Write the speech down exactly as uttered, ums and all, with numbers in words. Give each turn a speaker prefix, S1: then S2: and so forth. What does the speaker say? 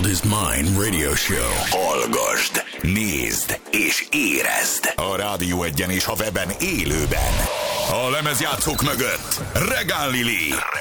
S1: world is mine radio show. Hallgasd, nézd és érezd. A Rádió Egyen és a weben élőben. A lemezjátszók mögött Regán Lili.